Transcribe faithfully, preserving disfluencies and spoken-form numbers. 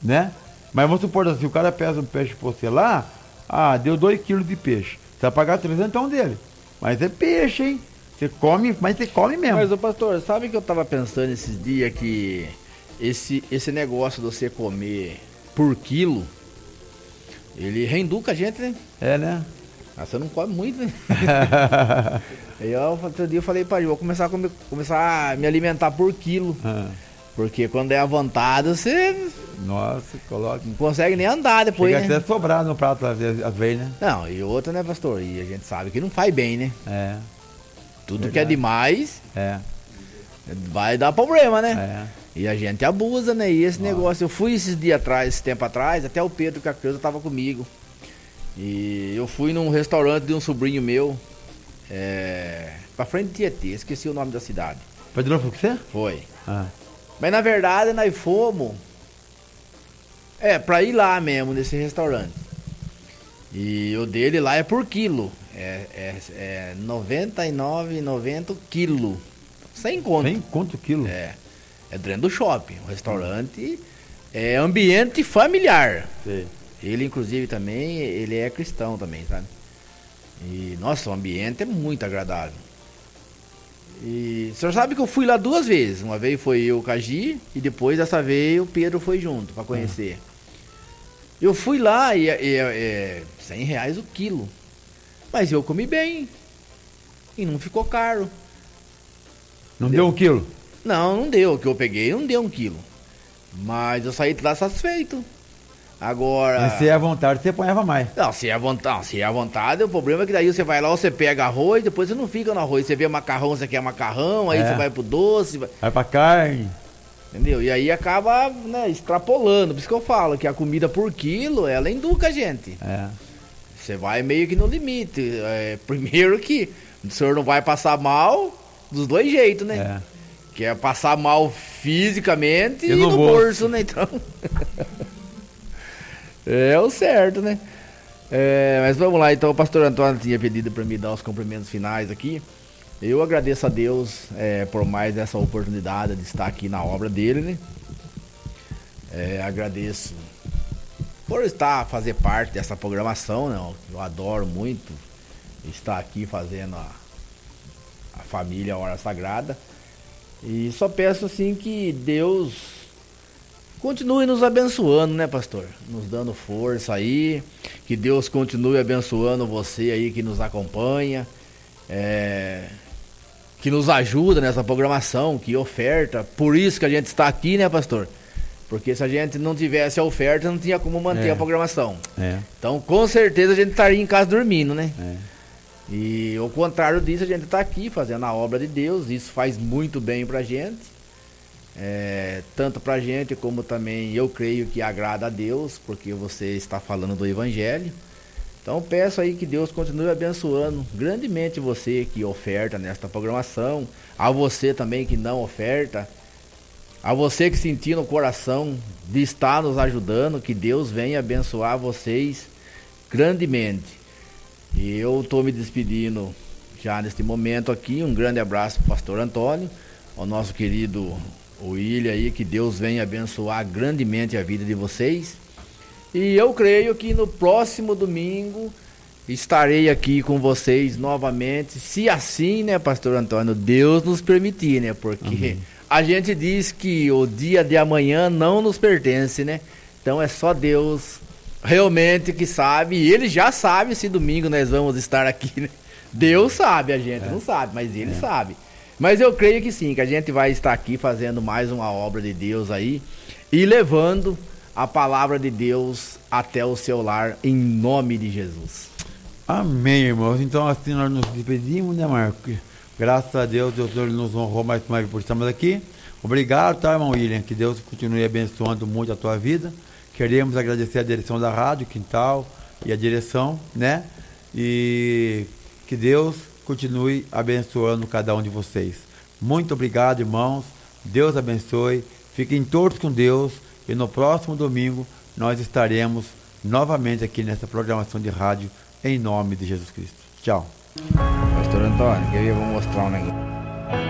né? Mas vamos supor assim, o cara pesa um peixe pra você lá, ah, deu dois quilos de peixe. Você vai pagar trezentos dele. Mas é peixe, hein? Você come, mas você come mesmo. Mas, ô pastor, sabe que eu tava pensando esses dias que esse, esse negócio de você comer por quilo, ele reeduca a gente, né? É, né? Ah, você não come muito, né? Aí eu, outro dia eu falei pra Ju, vou começar a, comer, começar a me alimentar por quilo. Ah. Porque quando é à vontade, você Nossa, coloca. não consegue nem andar depois, Chega né? até sobrar no prato às vezes, às vezes, né? Não, e outra, né, pastor? E a gente sabe que não faz bem, né? É. Tudo Verdade. que é demais É. vai dar problema, né? É. E a gente abusa, né? E esse Nossa. negócio, eu fui esses dias atrás, esse tempo atrás, até o Pedro Cacreuza tava comigo. E eu fui num restaurante de um sobrinho meu, é, pra frente de Tietê, esqueci o nome da cidade. Pedro foi com você? Foi. Ah. Mas na verdade nós fomos, é, pra ir lá mesmo, nesse restaurante. E o dele lá é por quilo, é, é, é noventa e nove reais e noventa centavos quilo, sem conto. Sem quanto quilo? É, é dentro do shopping, um restaurante, é ambiente familiar. Sei. Ele, inclusive, também, ele é cristão também, sabe? E, nossa, o ambiente é muito agradável. E o senhor sabe que eu fui lá duas vezes. Uma vez foi eu, o Cagi, e depois, dessa vez, o Pedro foi junto pra conhecer. Eu fui lá e é, é cem reais o quilo. Mas eu comi bem. E não ficou caro. Não deu um quilo? Não, não deu. O que eu peguei não deu um quilo. Mas eu saí de lá satisfeito. Agora... Mas se é à vontade, você ponhava mais. Não, se é à vontade, se é à vontade, o problema é que daí você vai lá, você pega arroz, depois você não fica no arroz. Você vê macarrão, você quer macarrão, aí É. você vai pro doce, vai... Vai pra carne. entendeu? E aí acaba, né, extrapolando. Por isso que eu falo que a comida por quilo, ela educa a gente. É. Você vai meio que no limite. É, primeiro que o senhor não vai passar mal dos dois jeitos, né? É. Que é passar mal fisicamente E e no no bolso. bolso, né? Então... é o certo, né? É, mas vamos lá, então o pastor Antônio tinha pedido para mim dar os cumprimentos finais aqui. Eu agradeço a Deus é, por mais essa oportunidade de estar aqui na obra dele, né? É, agradeço por estar, fazer parte dessa programação, né? Eu adoro muito estar aqui fazendo a, a família Hora Sagrada. E só peço assim que Deus continue nos abençoando, né, pastor? Nos dando força aí. Que Deus continue abençoando você aí que nos acompanha. É, que nos ajuda nessa programação, que oferta. Por isso que a gente está aqui, né, pastor? Porque se a gente não tivesse a oferta, não tinha como manter É. a programação. É. Então, com certeza, a gente estaria em casa dormindo, né? É. E ao contrário disso, a gente está aqui fazendo a obra de Deus. Isso faz muito bem pra gente. É, tanto pra gente como também eu creio que agrada a Deus, porque você está falando do Evangelho. Então peço aí que Deus continue abençoando grandemente você que oferta nesta programação, a você também que não oferta, a você que sentiu no coração de estar nos ajudando, que Deus venha abençoar vocês grandemente. E eu estou me despedindo já neste momento aqui. Um grande abraço para o pastor Antônio, ao nosso querido William aí, que Deus venha abençoar grandemente a vida de vocês. E eu creio que no próximo domingo estarei aqui com vocês novamente, se assim, né, pastor Antônio, Deus nos permitir, né, porque uhum. a gente diz que o dia de amanhã não nos pertence, né, então é só Deus realmente que sabe, e Ele já sabe se domingo nós vamos estar aqui, né, Deus sabe, a gente é. não sabe, mas Ele é. sabe. Mas eu creio que sim, que a gente vai estar aqui fazendo mais uma obra de Deus aí e levando a palavra de Deus até o seu lar, em nome de Jesus. Amém, irmãos. Então assim nós nos despedimos, né, Marcos? Graças a Deus, Deus nos honrou mais uma vez por estarmos aqui. Obrigado, tá, irmão William? Que Deus continue abençoando muito a tua vida. Queremos agradecer a direção da Rádio Quintal e a direção, né? E que Deus continue abençoando cada um de vocês. Muito obrigado, irmãos. Deus abençoe. Fiquem todos com Deus. E no próximo domingo nós estaremos novamente aqui nessa programação de rádio em nome de Jesus Cristo. Tchau. Pastor Antônio, eu vou mostrar um negócio.